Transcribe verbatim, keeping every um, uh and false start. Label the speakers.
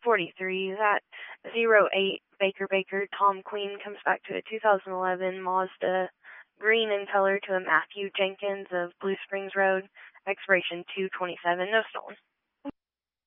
Speaker 1: forty-three. That zero eight Baker Baker Tom Queen comes back to a two thousand eleven Mazda green in color to a Matthew Jenkins of Blue Springs Road, expiration two twenty-seven, no stolen.